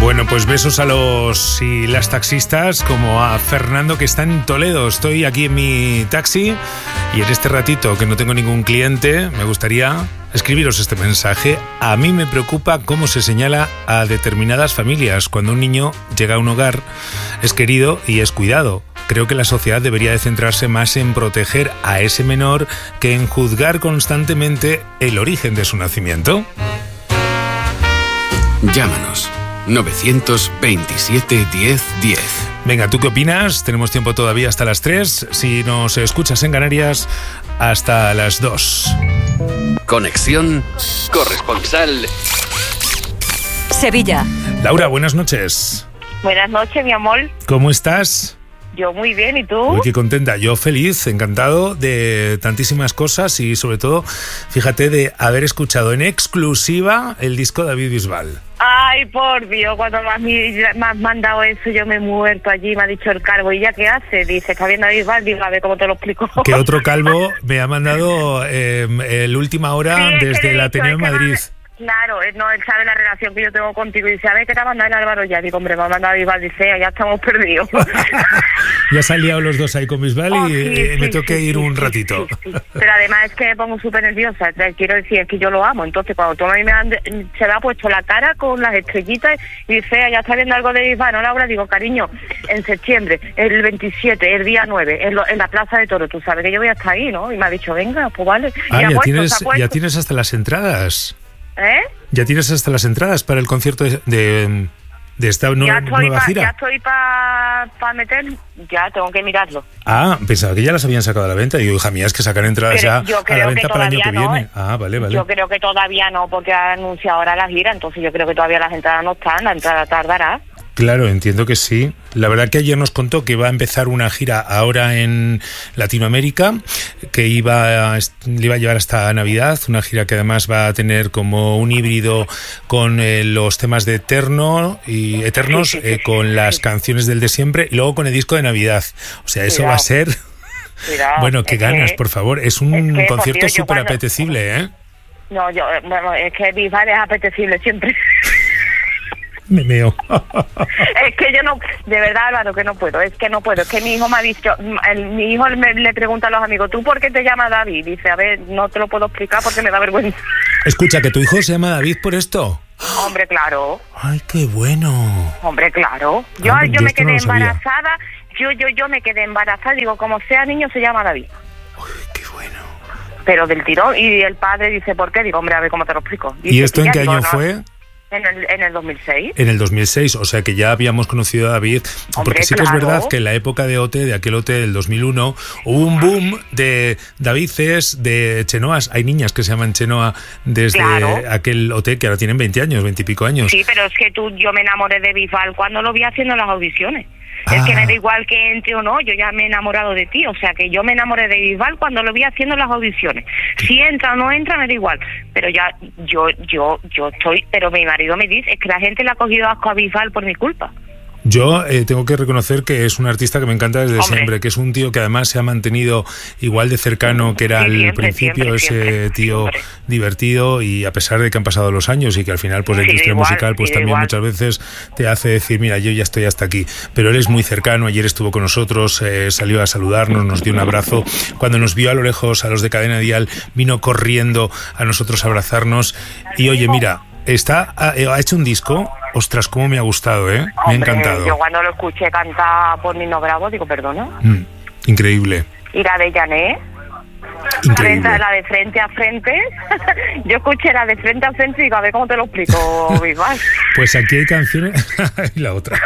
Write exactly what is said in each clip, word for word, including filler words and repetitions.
Bueno, pues besos a los y las taxistas, como a Fernando, que está en Toledo. Estoy aquí en mi taxi y en este ratito que no tengo ningún cliente, me gustaría escribiros este mensaje. A mí me preocupa cómo se señala a determinadas familias cuando un niño llega a un hogar, es querido y es cuidado. Creo que la sociedad debería de centrarse más en proteger a ese menor que en juzgar constantemente el origen de su nacimiento. Llámanos. novecientos veintisiete diez diez. Venga, ¿tú qué opinas? Tenemos tiempo todavía hasta las tres. Si nos escuchas en Canarias, hasta las dos. Conexión corresponsal Sevilla. Laura, buenas noches. Buenas noches, mi amor. ¿Cómo estás? Yo muy bien, ¿y tú? Uy, qué contenta. Yo feliz, encantado de tantísimas cosas y sobre todo, fíjate, de haber escuchado en exclusiva el disco de David Bisbal. Ay, por Dios, cuando me has, me has mandado eso, yo me he muerto allí, me ha dicho el calvo. ¿Y ya qué hace? Dice, está viendo a Bisbal, digo, a ver cómo te lo explico. Que otro calvo me ha mandado eh, el última hora sí, desde el Ateneo de Madrid. Claro, él, no, él sabe la relación que yo tengo contigo y dice, a ver, ¿qué te ha mandado el Álvaro ya? Digo, hombre, me ha mandado Bisbal, dice, ya estamos perdidos. Ya se han liado los dos ahí con Bisbal oh, y sí, eh, sí, me tengo que sí, ir sí, un sí, ratito. Sí, sí. Pero además es que me pongo súper nerviosa, quiero decir, es que yo lo amo. Entonces, cuando tú a mí me han, se me ha puesto la cara con las estrellitas y dice, ya está viendo algo de Bisbal, ¿no, Laura? Digo, cariño, en septiembre, el veintisiete, el día nueve, en, lo, en la Plaza de Toro, tú sabes que yo voy a estar ahí, ¿no? Y me ha dicho, venga, pues vale. Ah, y ya, puesto, tienes, ya tienes hasta las entradas. ¿Eh? Ya tienes hasta las entradas para el concierto de, de, de esta no, ya estoy nueva pa, gira. Ya estoy para pa meter, ya tengo que mirarlo. Ah, pensaba que ya las habían sacado a la venta. Y digo, hija mía, es que sacan entradas Pero ya a la venta para el año que no, viene. Ah, vale, vale. Yo creo que todavía no, porque ha anunciado ahora la gira, entonces yo creo que todavía las entradas no están, la entrada tardará. Claro, entiendo que sí. La verdad que ayer nos contó que va a empezar una gira ahora en Latinoamérica, que iba a, le iba a llevar hasta Navidad, una gira que además va a tener como un híbrido con eh, los temas de Eterno y Eternos, sí, sí, sí, eh, con sí, las sí. canciones del de siempre y luego con el disco de Navidad. O sea, eso Cuidado. va a ser... Cuidado, bueno, qué es ganas, que, por favor. Es un es que, concierto por Dios, yo súper cuando- apetecible, ¿eh? No, yo, bueno, es que Bisbal es apetecible siempre. Me meo. Es que yo no, de verdad, Álvaro, que no puedo, es que no puedo, es que mi hijo me ha dicho, el, mi hijo me, le pregunta a los amigos, ¿tú por qué te llamas David? Dice, a ver, no te lo puedo explicar porque me da vergüenza. Escucha, que tu hijo se llama David por esto. Hombre, claro, Ay, qué bueno. hombre, claro. Yo, Ah, yo yo me esto no quedé lo sabía. embarazada, yo, yo, yo me quedé embarazada, digo, como sea niño se llama David. Uy, qué bueno. Pero del tirón, y el padre dice, ¿por qué? Digo, hombre, a ver cómo te lo explico. Dice, ¿Y esto en ya, qué digo, año no, fue? En el, en el dos mil seis. En el dos mil seis, o sea que ya habíamos conocido a David, porque Hombre, sí que claro. es verdad que en la época de O T, de aquel O T del dos mil uno, hubo un boom de Davices, de Chenoas. Hay niñas que se llaman Chenoa desde Claro. aquel O T que ahora tienen veinte años, veinte y pico años. Sí, pero es que tú, yo me enamoré de Bisbal cuando lo vi haciendo las audiciones. Ah. Es que me da igual que entre o no, yo ya me he enamorado de ti. O sea, que yo me enamoré de Bisbal cuando lo vi haciendo las audiciones. Si entra o no entra, me da igual. Pero ya, yo, yo, yo estoy... Pero mi marido me dice, es que la gente le ha cogido asco a Bisbal por mi culpa. Yo eh, tengo que reconocer que es un artista que me encanta desde Hombre. siempre, que es un tío que además se ha mantenido igual de cercano que era Sí, al siempre, principio, siempre, ese siempre, tío siempre. divertido, y a pesar de que han pasado los años y que al final pues la Sí, industria igual, musical pues sí, también igual. muchas veces te hace decir, mira, yo ya estoy hasta aquí, pero él es muy cercano. Ayer estuvo con nosotros, eh, salió a saludarnos, nos dio un abrazo, cuando nos vio a lo lejos a los de Cadena Dial vino corriendo a nosotros a abrazarnos y oye, mira, está ha, ha hecho un disco. Ostras, cómo me ha gustado, ¿eh? Me ha Hombre, encantado. yo cuando lo escuché cantar por Nino Bravo, digo, perdona. Mm, increíble. Y la de Jané, Increíble. frente, la de frente a frente. Yo escuché la de frente a frente y digo, a ver cómo te lo explico, Bisbal. Pues aquí hay canciones y la otra.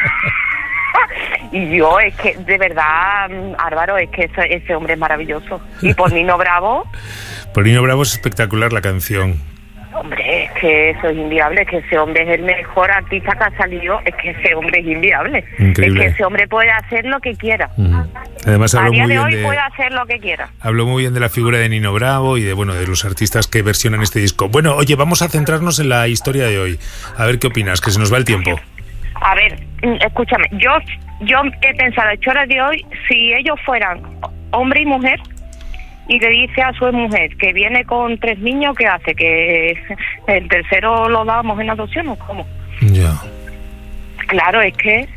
Y yo, es que, de verdad, Álvaro, es que ese, ese hombre es maravilloso. Y por Nino Bravo, Por Nino Bravo es espectacular la canción. hombre, es que eso es inviable, es que ese hombre es el mejor artista que ha salido, es que ese hombre es inviable. Increíble. Es que ese hombre puede hacer lo que quiera. Ujú. Además A habló día muy de bien hoy de, puede hacer lo que quiera. habló muy bien de la figura de Nino Bravo y de bueno de los artistas que versionan este disco. Bueno, oye, vamos a centrarnos en la historia de hoy. A ver qué opinas, que se nos va el tiempo. A ver, mm, escúchame, yo yo he pensado, hecho hora de hoy, si ellos fueran hombre y mujer, y le dice a su mujer que viene con tres niños, ¿qué hace? ¿Que el tercero lo damos en adopción o cómo? Ya. Claro, es que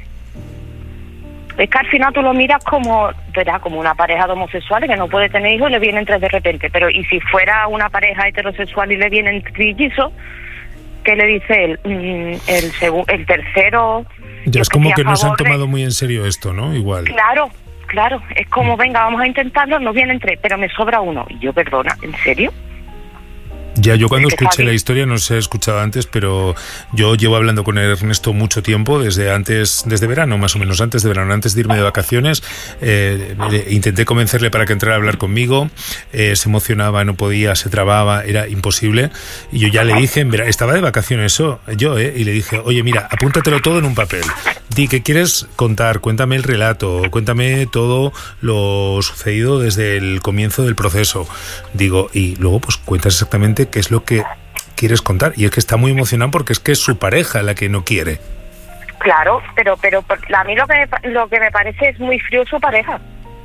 es que al final tú lo miras como, ¿verdad? Como una pareja de homosexuales que no puede tener hijos y le vienen tres de repente. Pero y si fuera una pareja heterosexual y le vienen trillizos, ¿qué le dice él? Mm, el segu- el tercero... Ya es como que no se han tomado muy en serio esto, ¿no? Igual. Claro, claro. Es como, venga, vamos a intentarlo, nos vienen tres, pero me sobra uno. Y yo, perdona, ¿en serio? Ya, yo cuando escuché la historia, no se he escuchado antes, pero yo llevo hablando con Ernesto mucho tiempo, desde antes, desde verano, más o menos antes de verano, antes de irme de vacaciones. Eh, intenté convencerle para que entrara a hablar conmigo, eh, se emocionaba, no podía, se trababa, era imposible. Y yo ya le dije, en verano, estaba de vacaciones yo, yo eh, y le dije, oye, mira, apúntatelo todo en un papel. Di, ¿qué quieres contar? Cuéntame el relato, cuéntame todo lo sucedido desde el comienzo del proceso. Digo, y luego pues cuentas exactamente qué es lo que quieres contar. Y es que está muy emocionado porque es que es su pareja la que no quiere. Claro, pero pero a mí lo que me, lo que me parece es muy frío su pareja.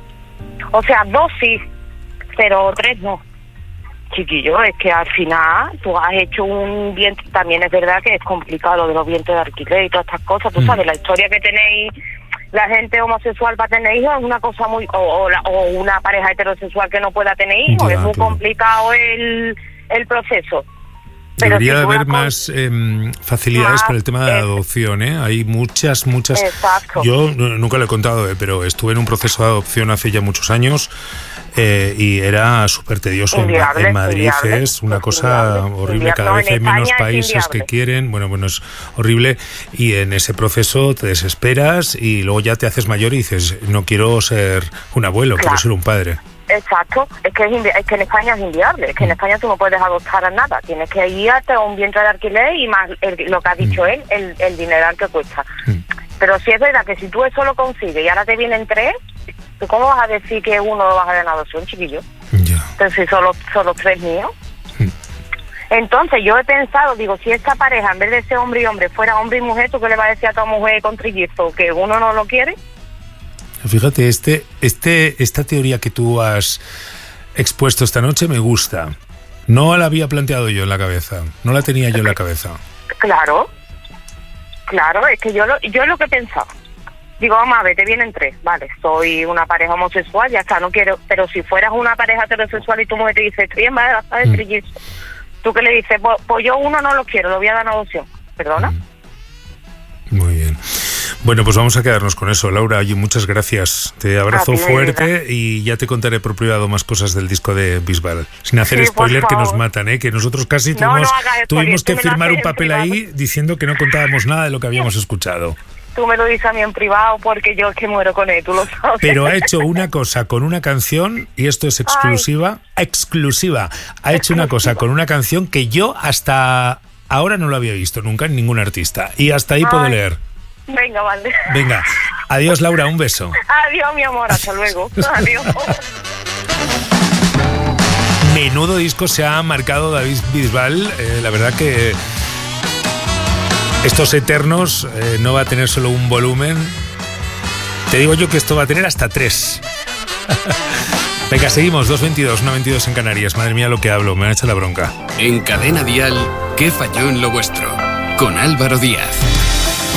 O sea, dos sí, pero tres no. Chiquillo, es que al final tú has hecho un vientre, también es verdad que es complicado lo de los vientres de alquiler y todas estas cosas, tú mm. sabes, la historia que tenéis la gente homosexual para tener hijos es una cosa muy, o, o, la, o una pareja heterosexual que no pueda tener hijos, ya, es muy claro. complicado el, el proceso. Pero debería si haber con... más eh, facilidades más, para el tema de la adopción, ¿eh? Hay muchas, muchas... Exacto. Yo nunca lo he contado, ¿eh? Pero estuve en un proceso de adopción hace ya muchos años eh, y era súper tedioso. Inviable, en, en Madrid inviable, es una cosa inviable, horrible, inviable. Cada no, vez hay menos países que quieren, bueno, bueno, es horrible, y en ese proceso te desesperas y luego ya te haces mayor y dices, no quiero ser un abuelo, claro. quiero ser un padre. Exacto, es que, es, invi- es que en España es inviable, es que en España tú no puedes adoptar a nada, tienes que ir a un vientre de alquiler y más el, lo que ha dicho mm. él, el, el dineral que cuesta. Mm. Pero sí es verdad que si tú eso lo consigues y ahora te vienen tres, ¿tú cómo vas a decir que uno lo vas a dar en adopción, chiquillo? Yeah. Entonces si son los, son los tres míos. Mm. Entonces yo he pensado, digo, si esta pareja en vez de ser hombre y hombre fuera hombre y mujer, ¿tú qué le vas a decir a tu mujer con trillizos? ¿Que uno no lo quiere? Fíjate, este, este, esta teoría que tú has expuesto esta noche me gusta. No la había planteado yo en la cabeza, no la tenía yo en la cabeza. Claro, claro, es que yo lo, yo lo que he pensado. Digo, vamos a ver, te vienen tres, vale, soy una pareja homosexual, ya está, no quiero, pero si fueras una pareja heterosexual y tu mujer te dice, estoy embarazada de trillizo, mm. ¿tú qué le dices? Pues, pues yo uno no lo quiero, lo voy a dar en adopción, ¿perdona? Mm. Muy bien. Bueno, pues vamos a quedarnos con eso. Laura, oye, muchas gracias. Te abrazo fuerte y ya te contaré por privado más cosas del disco de Bisbal. Sin hacer sí, spoiler que nos matan, ¿eh? Que nosotros casi no, tuvimos, no tuvimos que firmar un papel ahí diciendo que no contábamos nada de lo que habíamos escuchado. Tú me lo dices a mí en privado porque yo es que muero con él, tú lo sabes. Pero ha hecho una cosa con una canción, y esto es exclusiva, Ay. exclusiva. Ha hecho una cosa con una canción que yo hasta ahora no lo había visto nunca en ningún artista. Y hasta ahí Ay. puedo leer. Venga, vale. Venga. Adiós, Laura, un beso. Adiós, mi amor, hasta luego. Adiós. Menudo disco se ha marcado David Bisbal. Eh, la verdad que estos Eternos eh, no va a tener solo un volumen. Te digo yo que esto va a tener hasta tres. Venga, seguimos. dos veintidós, una veintidós en Canarias. Madre mía lo que hablo, me han hecho la bronca. En Cadena Dial, ¿qué falló en lo vuestro? Con Álvaro Díaz.